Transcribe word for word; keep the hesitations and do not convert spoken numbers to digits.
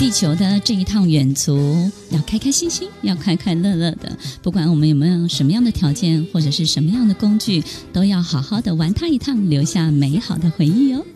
地球的这一趟远足，要开开心心，要快快乐乐的。不管我们有没有什么样的条件，或者是什么样的工具，都要好好的玩它一趟，留下美好的回忆哦。